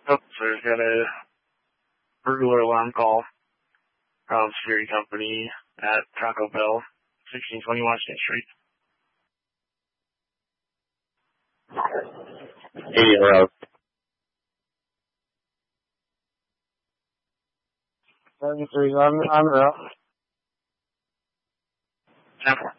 Oh, so there's got a burglar alarm call from security company at Taco Bell, 1620 Washington Street. Hey, hello. 73 on the route. 10-4.